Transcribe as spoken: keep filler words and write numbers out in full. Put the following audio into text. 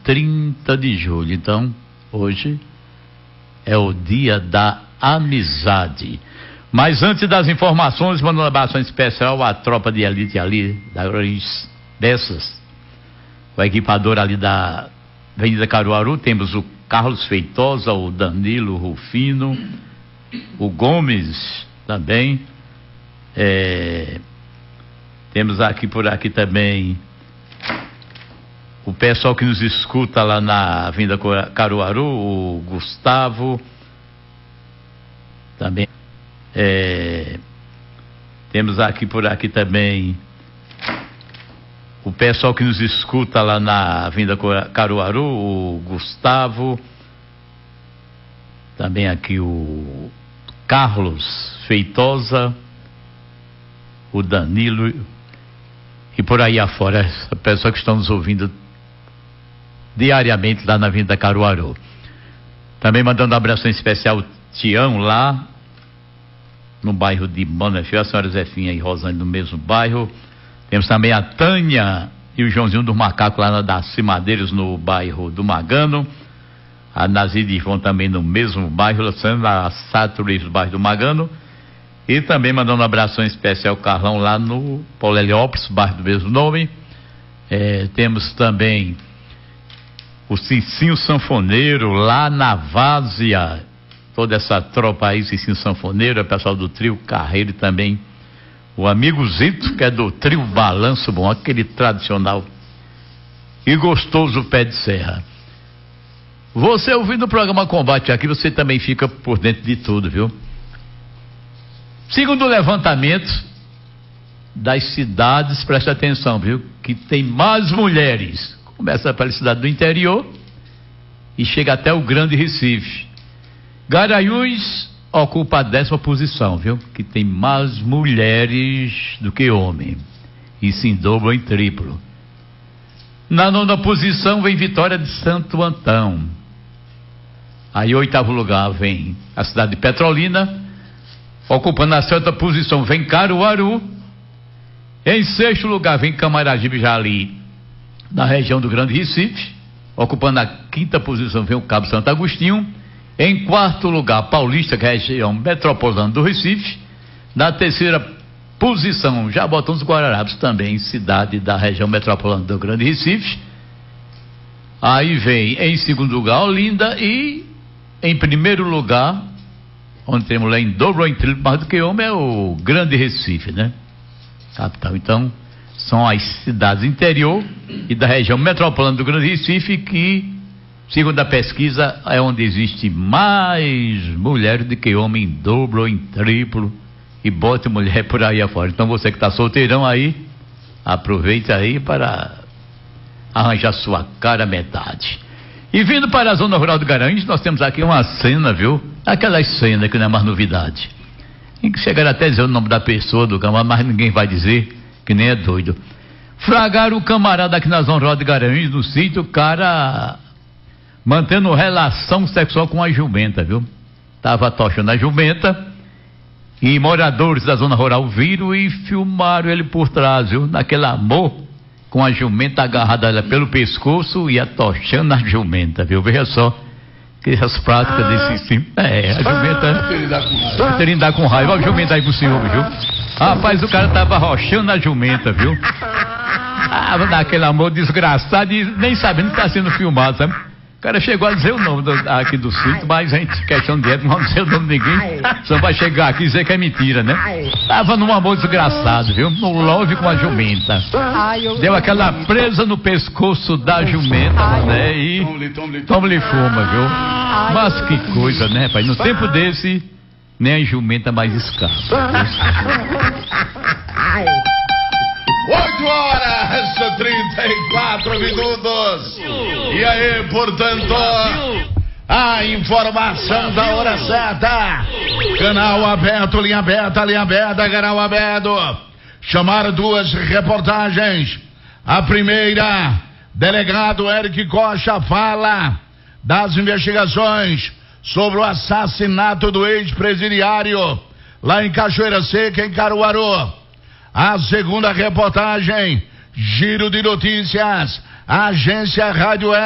trinta de julho. Então, hoje é o dia da amizade. Mas antes das informações, mando um abraço especial à tropa de elite ali, da dessas, o equipador ali da Avenida Caruaru. Temos o Carlos Feitosa, o Danilo Rufino, o Gomes também. É, temos aqui por aqui também o pessoal que nos escuta lá na Avenida Caruaru, o Gustavo também. É, temos aqui por aqui também o pessoal que nos escuta lá na Avenida Caruaru, o Gustavo, também aqui o Carlos Feitosa, o Danilo e por aí afora, essa pessoa que estão nos ouvindo diariamente lá na Avenida Caruaru. Também mandando um abraço especial ao Tião lá no bairro de Bonafé, a senhora Zefinha e Rosane no mesmo bairro. Temos também a Tânia e o Joãozinho do Macaco lá na Daci Madeiros, no bairro do Magano. A Nazir e Ivon também no mesmo bairro, a Sáturis, no bairro do Magano. E também mandando um abração especial ao Carlão lá no Paulo Heliópolis, bairro do mesmo nome. É, temos também o Cicinho Sanfoneiro lá na Várzea. Toda essa tropa aí, Cicinho Sanfoneiro, é o pessoal do trio Carreiro e também o amigo Zito, que é do trio Balanço Bom, aquele tradicional e gostoso pé de serra. Você ouvindo o programa Combate aqui, você também fica por dentro de tudo, viu? Segundo o levantamento das cidades, presta atenção, viu? Que tem mais mulheres. Começa pela cidade do interior e chega até o Grande Recife. Garanhuns ocupa a décima posição, viu? Que tem mais mulheres do que homens. E se em dobro ou em triplo. Na nona posição vem Vitória de Santo Antão. Aí, oitavo lugar, vem a cidade de Petrolina. Ocupando a sexta posição, vem Caruaru. Em sexto lugar, vem Camaragibe, já ali, na região do Grande Recife. Ocupando a quinta posição, vem o Cabo Santo Agostinho. Em quarto lugar, Paulista, que é a região metropolitana do Recife. Na terceira posição, Jabotão dos Guararapes, também cidade da região metropolitana do Grande Recife. Aí vem, em segundo lugar, Olinda. E em primeiro lugar, onde temos lá em dobro ou em triplo mais do que homem, é o Grande Recife, né? Capital. Então, são as cidades interior e da região metropolitana do Grande Recife que, segundo a pesquisa, é onde existe mais mulheres do que homem em dobro ou em triplo, e bote mulher por aí afora. Então você que está solteirão aí, aproveita aí para arranjar sua cara metade. E vindo para a zona rural do Garanhuns, nós temos aqui uma cena, viu? Aquela cena que não é mais novidade. Tem que chegar até dizer o nome da pessoa, do camarada, mas ninguém vai dizer, que nem é doido. Fragaram o camarada aqui na zona rural do Garanhuns, no sítio, o cara mantendo relação sexual com a jumenta, viu? Tava tochando a jumenta e moradores da zona rural viram e filmaram ele por trás, viu? Naquele amor com a jumenta agarrada ela pelo pescoço e atochando a jumenta, viu? Veja só que as práticas ah, desse sim. É, a jumenta teria que dar com raiva. Olha a jumenta aí pro senhor, viu? Rapaz, o cara tava arrochando a jumenta, viu? Ah, naquele amor desgraçado e nem sabendo que tá sendo filmado, sabe? O cara chegou a dizer o nome do, aqui do sítio, mas a gente, questão de época, não dizer o nome de ninguém, só vai chegar aqui e dizer que é mentira, né? Tava num amor desgraçado, viu? No love com a jumenta. Deu aquela presa no pescoço da jumenta, né? E toma-lhe fuma, viu? Mas que coisa, né, pai? No tempo desse, nem a jumenta mais escapa. oito horas, trinta e quatro minutos. E aí, portanto, a informação da hora certa. Canal aberto, linha aberta, linha aberta, canal aberto. Chamaram duas reportagens. A primeira, delegado Eric Costa fala das investigações sobre o assassinato do ex-presidiário lá em Cachoeira Seca, em Caruaru. A segunda reportagem, giro de notícias, a agência Rádio